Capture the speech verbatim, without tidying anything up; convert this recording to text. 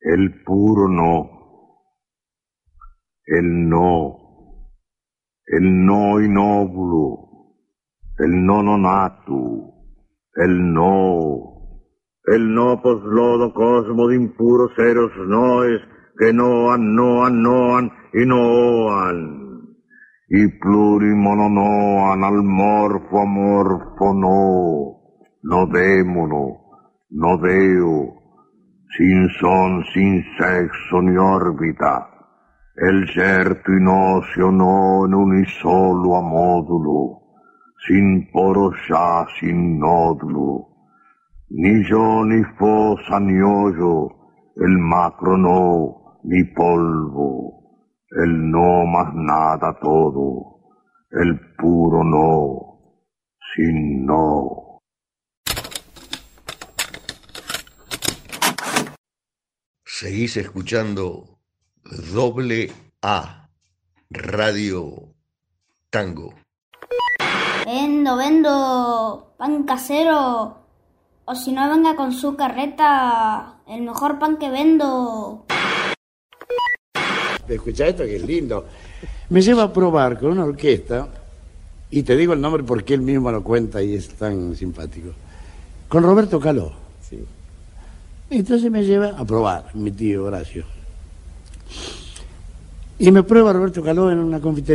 el puro no, el no, el no inóvulo, el no nonato, el no, el no poslodo cosmo de impuros ceros noes que noan, noan, noan y noan, y plurimononoan al morfo amorfo no, no démono, no deo, sin son, sin sexo ni órbita, el certo inócio no en unisolo a módulo, sin poro ya, sin nódulo, ni yo ni fosa ni hoyo, el macro no, ni polvo, el no más nada todo, el puro no, sin no. Seguís escuchando Doble A, Radio Tango. Vendo, vendo pan casero, o si no venga con su carreta, el mejor pan que vendo. Escucha esto que es lindo. Me lleva a probar con una orquesta, y te digo el nombre porque él mismo lo cuenta y es tan simpático, con Roberto Caló. Sí. Entonces me lleva a probar, mi tío Horacio. Y me prueba Roberto Caló en una confitería.